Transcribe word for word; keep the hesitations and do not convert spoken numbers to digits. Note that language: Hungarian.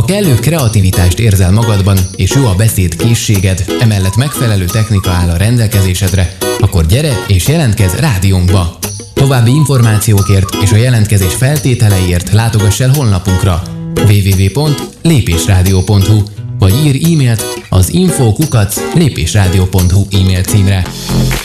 kellő kreativitást érzel magadban, és jó a beszéd készséged, emellett megfelelő technika áll a rendelkezésedre, akkor gyere és jelentkezz rádiónkba! További információkért és a jelentkezés feltételeiért látogass el honlapunkra double-u double-u double-u pont lépésrádió pont hu vagy ír e-mailt az info kukac lépésrádió pont hu e-mail címre.